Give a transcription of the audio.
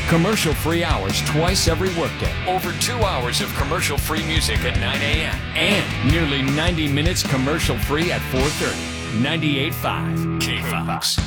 Commercial-free hours twice every workday. Over 2 hours of commercial-free music at 9 a.m. And nearly 90 minutes commercial-free at 4:30. 98.5 KFOX.